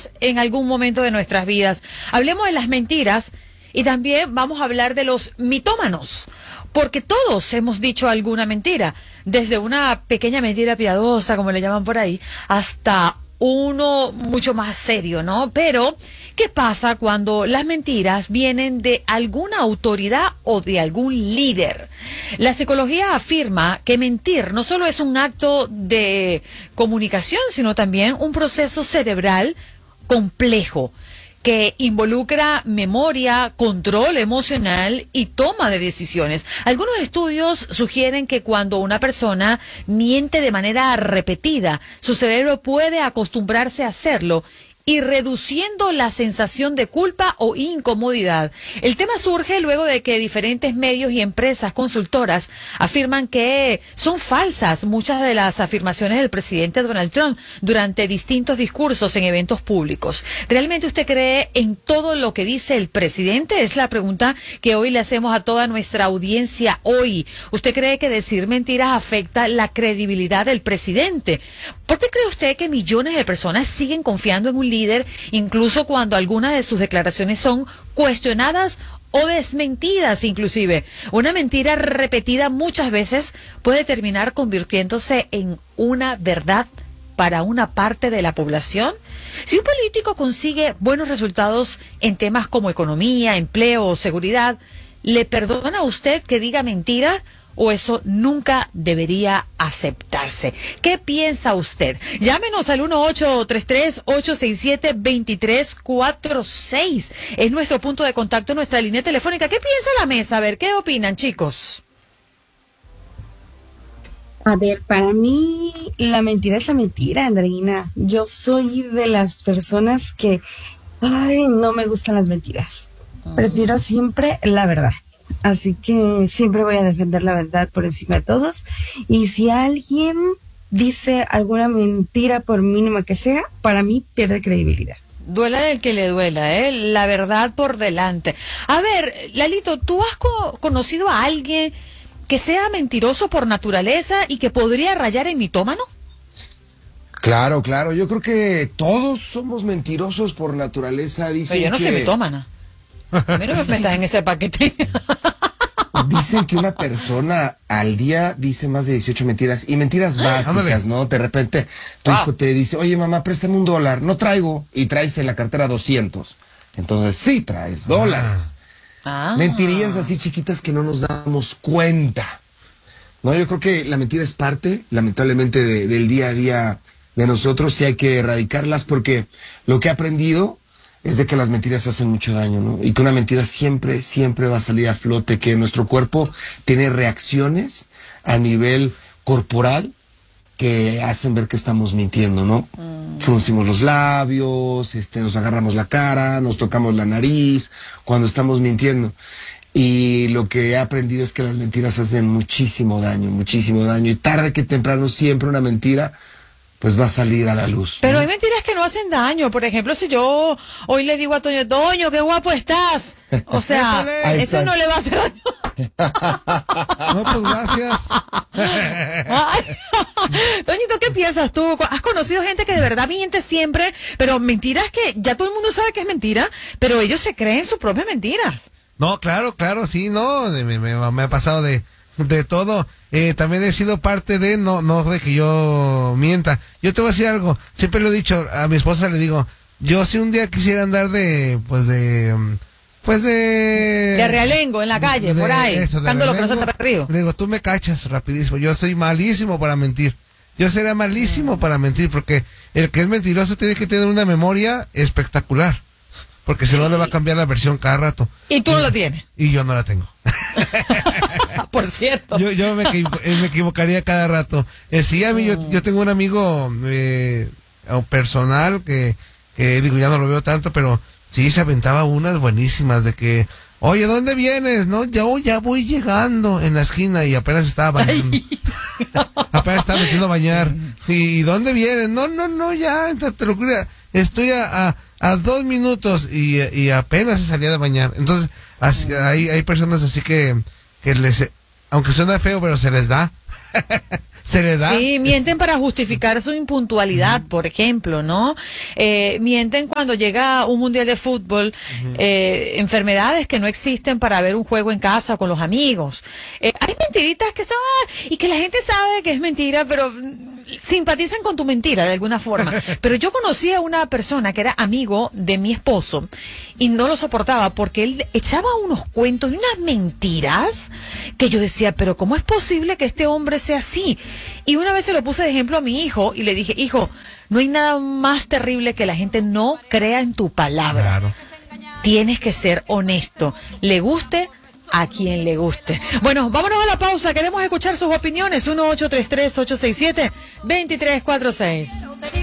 todos en algún momento de nuestras vidas. Hablemos de las mentiras y también vamos a hablar de los mitómanos, porque todos hemos dicho alguna mentira, desde una pequeña mentira piadosa, como le llaman por ahí, hasta uno mucho más serio, ¿no? Pero, ¿qué pasa cuando las mentiras vienen de alguna autoridad o de algún líder? La psicología afirma que mentir no solo es un acto de comunicación, sino también un proceso cerebral complejo que involucra memoria, control emocional y toma de decisiones. Algunos estudios sugieren que cuando una persona miente de manera repetida, su cerebro puede acostumbrarse a hacerlo y reduciendo la sensación de culpa o incomodidad. El tema surge luego de que diferentes medios y empresas consultoras afirman que son falsas muchas de las afirmaciones del presidente Donald Trump durante distintos discursos en eventos públicos. ¿Realmente usted cree en todo lo que dice el presidente? Es la pregunta que hoy le hacemos a toda nuestra audiencia hoy. ¿Usted cree que decir mentiras afecta la credibilidad del presidente? ¿Por qué cree usted que millones de personas siguen confiando en un líder, incluso cuando algunas de sus declaraciones son cuestionadas o desmentidas inclusive? Una mentira repetida muchas veces puede terminar convirtiéndose en una verdad para una parte de la población. Si un político consigue buenos resultados en temas como economía, empleo o seguridad, ¿le perdona a usted que diga mentiras? ¿O eso nunca debería aceptarse? ¿Qué piensa usted? Llámenos al 1-833-867-2346. Es nuestro punto de contacto, nuestra línea telefónica. ¿Qué piensa la mesa? A ver, ¿qué opinan, chicos? A ver, para mí la mentira es la mentira, Andreina. Yo soy de las personas que, no me gustan las mentiras. Prefiero siempre la verdad. Así que siempre voy a defender la verdad por encima de todos. Y si alguien dice alguna mentira, por mínima que sea, para mí pierde credibilidad. Duela el que le duela, ¿eh? La verdad por delante. A ver, Lalito, ¿tú has conocido a alguien que sea mentiroso por naturaleza y que podría rayar en mitómano? Claro, yo creo que todos somos mentirosos por naturaleza. Dicen Pero yo no soy mitómana. A mí no me metas en ese paquete. Dicen que una persona al día dice más de 18 mentiras, y mentiras básicas, ¿no? De repente tu hijo te dice, oye mamá, préstame $1, no traigo, y traes en la cartera 200. Entonces sí traes dólares. Mentirillas así chiquitas que no nos damos cuenta. No, yo creo que la mentira es parte, lamentablemente, del día a día de nosotros. Sí hay que erradicarlas, porque lo que he aprendido es de que las mentiras hacen mucho daño, ¿no? Y que una mentira siempre va a salir a flote, que nuestro cuerpo tiene reacciones a nivel corporal que hacen ver que estamos mintiendo, ¿no? Fruncimos los labios, nos agarramos la cara, nos tocamos la nariz cuando estamos mintiendo. Y lo que he aprendido es que las mentiras hacen muchísimo daño, y tarde que temprano siempre una mentira pues va a salir a la luz, ¿no? Pero hay mentiras que no hacen daño. Por ejemplo, si yo hoy le digo a Toño, Toño, qué guapo estás. O sea, eso no le va a hacer daño. No, pues gracias. Toñito, ¿qué piensas tú? ¿Has conocido gente que de verdad miente siempre, pero mentiras que ya todo el mundo sabe que es mentira, pero ellos se creen sus propias mentiras? No, claro, sí, no, me ha pasado de todo. También he sido parte de, no de que yo mienta. Yo te voy a decir algo, siempre lo he dicho, a mi esposa le digo, yo si un día quisiera andar de realengo en la calle, por ahí, buscando lo que no se te río. Le digo, tú me cachas rapidísimo, yo soy malísimo para mentir. Yo sería malísimo para mentir, porque el que es mentiroso tiene que tener una memoria espectacular, porque si no le va a cambiar la versión cada rato. Y tú no la tienes. Y yo no la tengo. Por cierto. Yo me equivocaría cada rato. Sí, a mí yo tengo un amigo personal que digo, ya no lo veo tanto, pero sí se aventaba unas buenísimas de que, oye, ¿dónde vienes? No, ya voy llegando en la esquina, y apenas estaba bañando. Apenas estaba metiendo a bañar. ¿Y dónde vienes? No, ya, te lo juro, estoy a 2 minutos y apenas se salía de bañar. Entonces, así, hay personas así que les, aunque suena feo, pero se les da. se le da. Sí, mienten para justificar su impuntualidad, por ejemplo, ¿no? Mienten cuando llega un mundial de fútbol, enfermedades que no existen para ver un juego en casa con los amigos. Hay mentiritas que son, y que la gente sabe que es mentira, pero simpatizan con tu mentira de alguna forma. Pero yo conocí a una persona que era amigo de mi esposo y no lo soportaba porque él echaba unos cuentos y unas mentiras que yo decía, pero ¿cómo es posible que este hombre sea así? Y una vez se lo puse de ejemplo a mi hijo y le dije, hijo, no hay nada más terrible que la gente no crea en tu palabra. Claro. Tienes que ser honesto, le guste a quien le guste. Bueno, vámonos a la pausa. Queremos escuchar sus opiniones. 1-833-867-2346.